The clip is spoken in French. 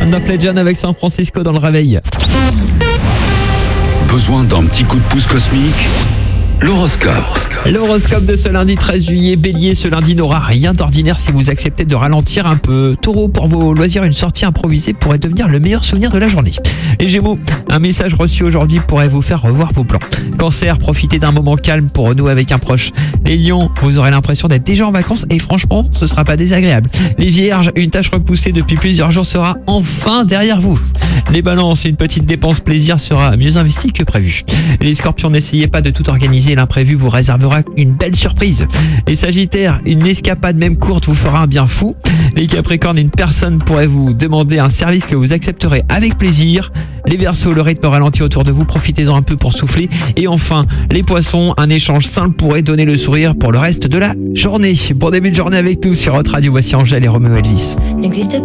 Duff Legend avec San Francisco dans le réveil. Besoin d'un petit coup de pouce cosmique? L'horoscope. L'horoscope de ce lundi 13 juillet. Bélier, ce lundi n'aura rien d'ordinaire si vous acceptez de ralentir un peu. Taureau, pour vos loisirs, une sortie improvisée pourrait devenir le meilleur souvenir de la journée. Les Gémeaux, un message reçu aujourd'hui pourrait vous faire revoir vos plans. Cancer, profitez d'un moment calme pour renouer avec un proche. Les Lions, vous aurez l'impression d'être déjà en vacances et franchement, ce sera pas désagréable. Les Vierges, une tâche repoussée depuis plusieurs jours sera enfin derrière vous. Les Balances, une petite dépense plaisir sera mieux investie que prévu. Les Scorpions, n'essayez pas de tout organiser, l'imprévu vous réservera une belle surprise. Les Sagittaires, une escapade même courte vous fera un bien fou. Les Capricornes, une personne pourrait vous demander un service que vous accepterez avec plaisir. Les Verseaux, le rythme ralentit autour de vous, profitez-en un peu pour souffler. Et enfin, les Poissons, un échange simple pourrait donner le sourire pour le reste de la journée. Bon début de journée avec nous sur Hot Radio, voici Angèle et Roméo Elvis. N'existe